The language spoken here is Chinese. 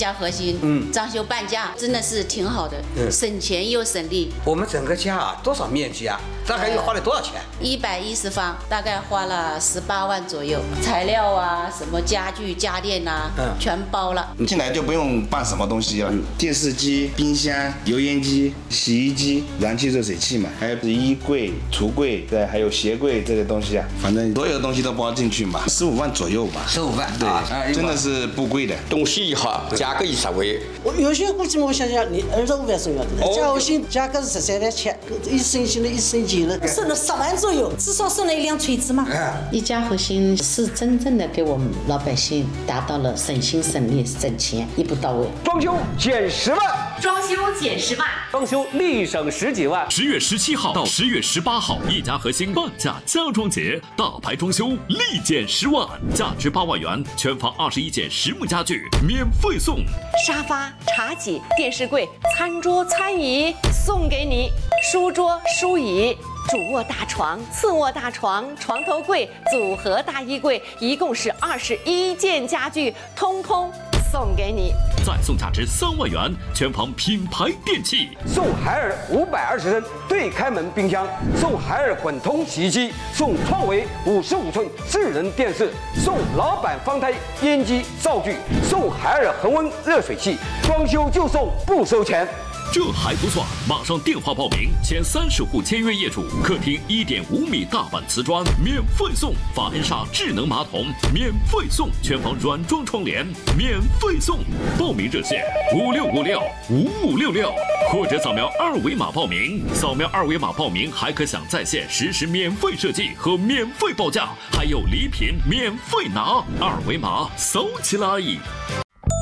家核心，装修半价真的是挺好的，省钱又省力。 我们整个家啊，多少面积啊？大概又花了多少钱 ？110方，大概花了18万左右，材料啊，什么家具家电啊，全包了。 你进来就不用办什么东西了，电视机、冰箱、油烟机、洗衣机、燃气热水器嘛，还有衣柜、橱柜，对，还有鞋柜这些东西啊，反正所有的东西都包进去嘛，15万左右吧。 15万， 对，真的是不贵的。 东西一好，价格一稍微。 我有些估计我想想，你25万左右的，家伙新价格是13万钱，一升新的，一升级了，省了10万左右，至少省了一辆锤子嘛。 一家核心是真正的给我们老百姓达到了省心省力省钱，一步到位。 装修减10万， 装修减10万， 装修立省10几万。 10月17号到10月18号，一家核心半价家装节，大牌装修立减10万，价值8万元，全房21件实木家具免费送。 沙发、茶几、电视柜、餐桌、餐椅送给你，书桌、书椅。主卧大床、次卧大床、床头柜、组合大衣柜，一共是21件家具，通通送给你。 再送价值3万元，全房品牌电器。 送海尔520升对开门冰箱，送海尔滚筒洗衣机，送创维55寸智能电视，送老板方胎烟机灶具，送海尔恒温热水器，装修就送不收钱。 这还不算，马上电话报名，前30户签约业主，客厅1.5米大板瓷砖免费送，法恩莎智能马桶免费送，全房软装窗帘免费送。报名热线56565566，或者扫描2维码报名。扫描2维码报名还可享在线实时免费设计和免费报价，还有礼品免费拿。2维码搜起来。